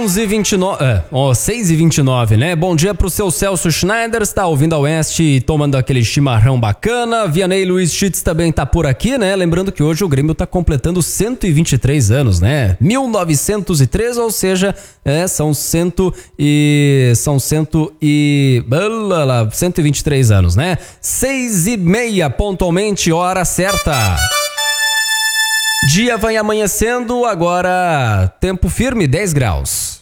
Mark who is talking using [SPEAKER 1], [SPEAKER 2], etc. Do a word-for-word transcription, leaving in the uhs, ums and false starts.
[SPEAKER 1] onze e vinte e nove, é, ó, seis e vinte e nove, né? Bom dia pro seu Celso Schneider, está ouvindo a Oeste tomando aquele chimarrão bacana. Vianney Luiz Schitz também tá por aqui, né? Lembrando que hoje o Grêmio tá completando cento e vinte e três anos, né? mil novecentos e três, ou seja, é, são cento e são cento e cento e vinte e três anos, né? Seis e meia pontualmente, hora certa. Dia vai amanhecendo, agora tempo firme, dez graus.